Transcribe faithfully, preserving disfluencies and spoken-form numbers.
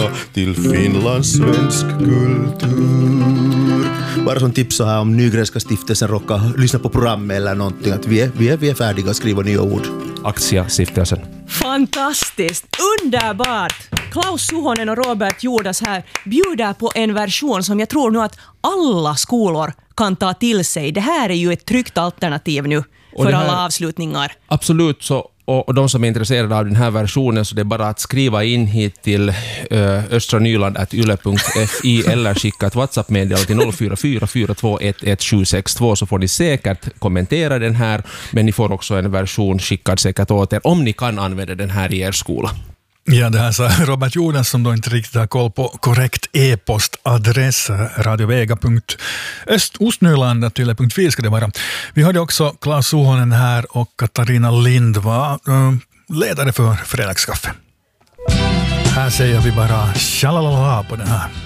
resa till Finlands svensk kultur. Bara som tips så här om Nygrenska stiftelsen råkar lyssna på programmet eller någonting, att vi är, vi är, vi är färdiga att skriva nya ord. Aktia-stiftelsen. Fantastiskt, underbart! Klaus Suhonen och Robert Jordas här bjuder på en version som jag tror nu att alla skolor kan ta till sig. Det här är ju ett tryggt alternativ nu för här, alla avslutningar. Absolut, så, och, och de som är intresserade av den här versionen, så det är bara att skriva in hit till ö, östranyland at yle punkt fi eller skicka ett WhatsApp-meddelande till noll fyra fyra fyra två ett ett sju sex två, så får ni säkert kommentera den här, men ni får också en version skickad säkert åt er om ni kan använda den här i er skola. Ja, det här sa Robert Jonas som då inte riktigt har koll på korrekt e-postadress, radiovega punkt ostnyland at yle punkt fi ska det vara. Vi hade också Klaus Suhonen här och Katarina Lind var äh, ledare för Fredagskaffe. Här säger vi bara tjalalala på den här.